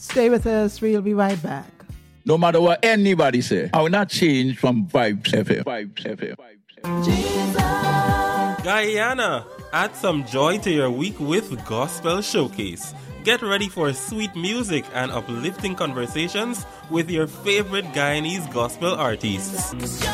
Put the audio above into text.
Stay with us. We'll be right back. No matter what anybody say, I will not change from Vibes FM. Vibes FM. Guyana, add some joy to your week with Gospel Showcase. Get ready for sweet music and uplifting conversations with your favorite Guyanese gospel artists.